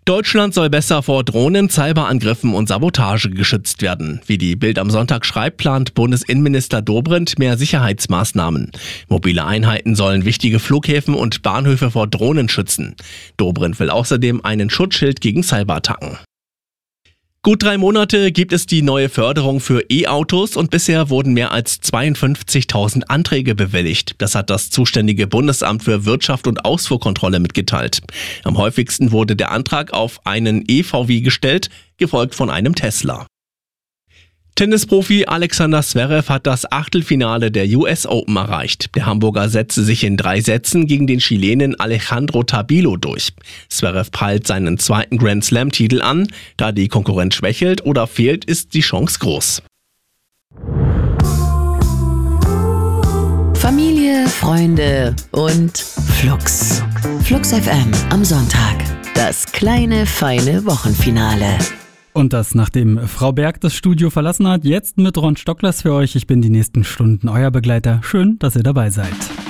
Deutschland soll besser vor Drohnen, Cyberangriffen und Sabotage geschützt werden. Wie die Bild am Sonntag schreibt, plant Bundesinnenminister Dobrindt mehr Sicherheitsmaßnahmen. Mobile Einheiten sollen wichtige Flughäfen und Bahnhöfe vor Drohnen schützen. Dobrindt will außerdem einen Schutzschild gegen Cyberattacken. Gut 3 Monate gibt es die neue Förderung für E-Autos und bisher wurden mehr als 52.000 Anträge bewilligt. Das hat das zuständige Bundesamt für Wirtschaft und Ausfuhrkontrolle mitgeteilt. Am häufigsten wurde der Antrag auf einen E-VW gestellt, gefolgt von einem Tesla. Tennisprofi Alexander Zverev hat das Achtelfinale der US Open erreicht. Der Hamburger setzte sich in 3 Sätzen gegen den Chilenen Alejandro Tabilo durch. Zverev peilt seinen 2. Grand Slam-Titel an. Da die Konkurrenz schwächelt oder fehlt, ist die Chance groß. Familie, Freunde und Flux. Flux FM am Sonntag. Das kleine, feine Wochenfinale. Und das, nachdem Frau Berg das Studio verlassen hat, jetzt mit Ron Stocklers für euch. Ich bin die nächsten Stunden euer Begleiter. Schön, dass ihr dabei seid.